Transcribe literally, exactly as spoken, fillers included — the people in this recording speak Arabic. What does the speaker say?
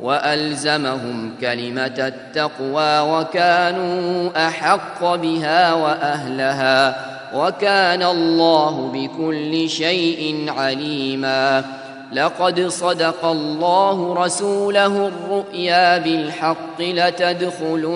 وألزمهم كلمة التقوى وكانوا أحق بها وأهلها وكان الله بكل شيء عليما. لقد صدق الله رسوله الرؤيا بالحق لتدخلن